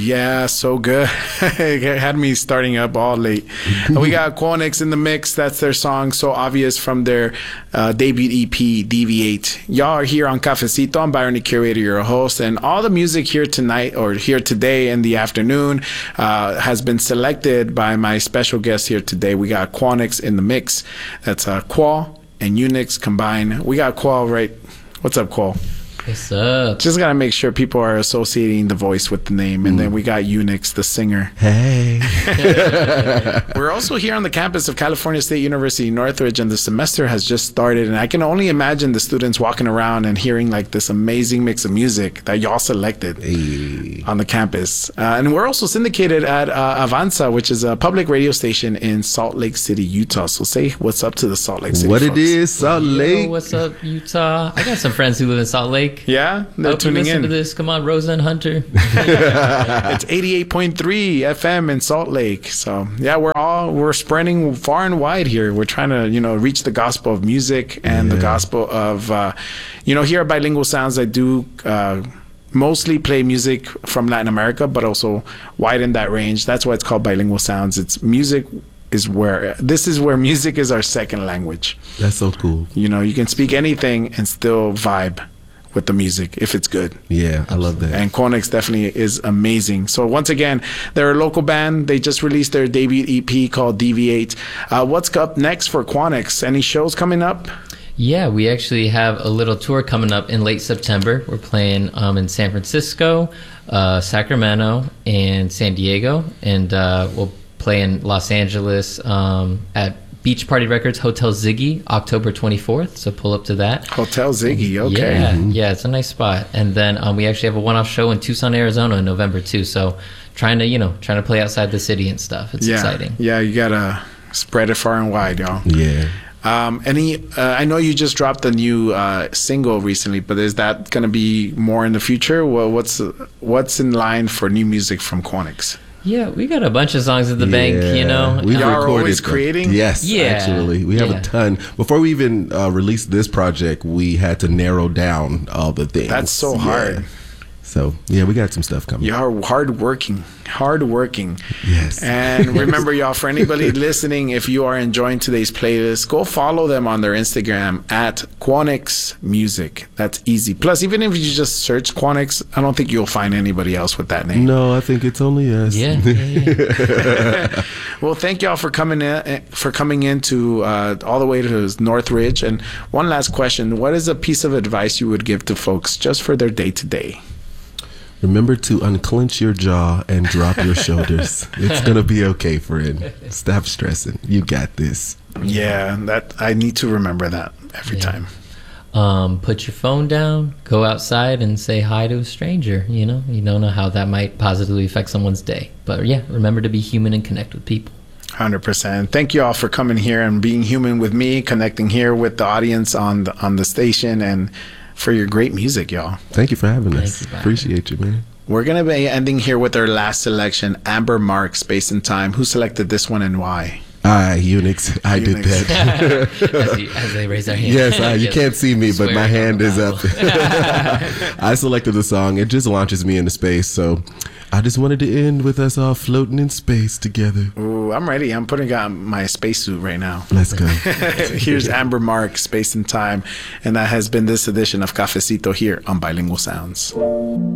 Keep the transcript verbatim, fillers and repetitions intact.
Yeah, so good. It had me starting up all late. We got Quonix in the mix. That's their song, So Obvious, from their uh, debut E P, Deviate. Y'all are here on Cafecito. I'm Byron, the curator, your host. And all the music here tonight, or here today in the afternoon, uh, has been selected by my special guest here today. We got Quonix in the mix. That's uh, Qual and Unix combined. We got Qual, right? What's up, Qual? What's up? Just got to make sure people are associating the voice with the name. And mm. then we got Unix, the singer. Hey. We're also here on the campus of California State University, Northridge, and the semester has just started. And I can only imagine the students walking around and hearing like this amazing mix of music that y'all selected hey. on the campus. Uh, and we're also syndicated at uh, Avanza, which is a public radio station in Salt Lake City, Utah. So say what's up to the Salt Lake City What folks. It is, Salt Lake. Yo, what's up, Utah? I got some friends who live in Salt Lake. Yeah, they're Hope tuning you listen in to this. Come on, Rosa and Hunter. It's eighty-eight point three F M in Salt Lake. So yeah, we're all we're spreading far and wide here. We're trying to you know reach the gospel of music and yeah. the gospel of uh, you know here at Bilingual Sounds. I do uh, mostly play music from Latin America, but also widen that range. That's why it's called Bilingual Sounds. It's music. Is where this is where music is our second language. That's so cool. You know, you can speak anything and still vibe with the music if it's good. Yeah, I love that. And Quonix definitely is amazing. So once again, they're a local band. They just released their debut E P called Deviate. Uh, what's up next for Quonix? Any shows coming up? Yeah, we actually have a little tour coming up in late September. We're playing um, in San Francisco, uh, Sacramento, and San Diego, and uh, we'll play in Los Angeles um, at Beach Party Records, Hotel Ziggy, October twenty-fourth. So pull up to that. Hotel Ziggy, okay. Yeah, mm-hmm. yeah, it's a nice spot. And then um, we actually have a one-off show in Tucson, Arizona in November too. So trying to, you know, trying to play outside the city and stuff. It's yeah. exciting. Yeah, you gotta spread it far and wide, y'all. Yeah. Um, any? Uh, I know you just dropped a new uh, single recently, but is that gonna be more in the future? Well, what's what's in line for new music from Quonix? Yeah, we got a bunch of songs at the yeah. bank, you know. We've Y'all recorded are always creating? Yes, yeah. actually. We have yeah. a ton. Before we even uh, released this project, we had to narrow down all the things. That's so yeah. hard. So, yeah, we got some stuff coming. Y'all are hardworking, hardworking. Yes. And remember, y'all, for anybody listening, if you are enjoying today's playlist, go follow them on their Instagram at Quonix Music. That's easy. Plus, even if you just search Quonix, I don't think you'll find anybody else with that name. No, I think it's only us. Yeah. yeah, yeah. Well, thank y'all for coming in, for coming into uh, all the way to Northridge. And one last question: what is a piece of advice you would give to folks just for their day to day? Remember to unclench your jaw and drop your shoulders. It's going to be okay, friend. Stop stressing. You got this. Yeah, that I need to remember that every yeah. time. Um, put your phone down, go outside and say hi to a stranger. You know, you don't know how that might positively affect someone's day. But yeah, remember to be human and connect with people. one hundred percent. Thank you all for coming here and being human with me, connecting here with the audience on the, on the station, and for your great music, y'all. Thank you for having Thank us. you, Appreciate you, man. We're going to be ending here with our last selection, Amber Mark, Space and Time. Who selected this one and why? I, Unix. I did Unix. that. as, you, as they raise their hand. Yes, I, you Yes. can't see me, but my Swearing hand on is the up. Bible. I selected the song. It just launches me into space. So I just wanted to end with us all floating in space together. Ooh, I'm ready. I'm putting on my spacesuit right now. Let's go. Here's Amber Mark, Space and Time. And that has been this edition of Cafecito here on Bilingual Sounds.